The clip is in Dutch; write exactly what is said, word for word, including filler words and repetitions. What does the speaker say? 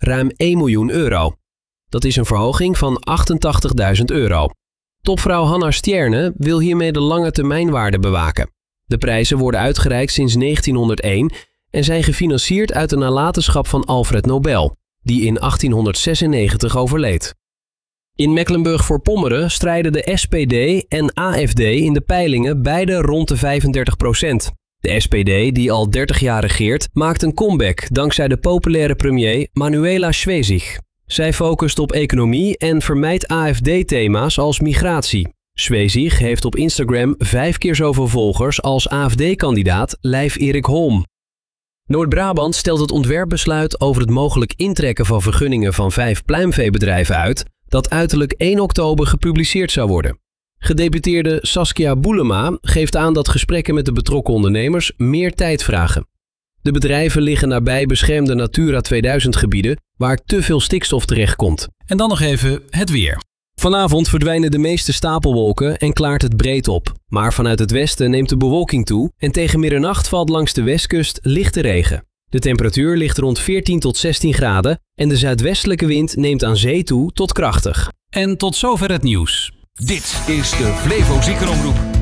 ruim één miljoen euro. Dat is een verhoging van achtentachtigduizend euro. Topvrouw Hanna Stjerne wil hiermee de lange termijnwaarde bewaken. De prijzen worden uitgereikt sinds negentienhonderdéén en zijn gefinancierd uit de nalatenschap van Alfred Nobel, die in achttienhonderdzesennegentig overleed. In Mecklenburg-Voorpommeren strijden de S P D en A F D in de peilingen beide rond de vijfendertig procent. De S P D, die al dertig jaar regeert, maakt een comeback dankzij de populaire premier Manuela Schwesig. Zij focust op economie en vermijdt A F D-thema's als migratie. Schwesig heeft op Instagram vijf keer zoveel volgers als A F D-kandidaat Leif Erik Holm. Noord-Brabant stelt het ontwerpbesluit over het mogelijk intrekken van vergunningen van vijf pluimveebedrijven uit, dat uiterlijk één oktober gepubliceerd zou worden. Gedeputeerde Saskia Boelema geeft aan dat gesprekken met de betrokken ondernemers meer tijd vragen. De bedrijven liggen nabij beschermde Natura tweeduizend gebieden waar te veel stikstof terechtkomt. En dan nog even het weer. Vanavond verdwijnen de meeste stapelwolken en klaart het breed op. Maar vanuit het westen neemt de bewolking toe en tegen middernacht valt langs de westkust lichte regen. De temperatuur ligt rond veertien tot zestien graden en de zuidwestelijke wind neemt aan zee toe tot krachtig. En tot zover het nieuws. Dit is de Flevo Ziekenomroep.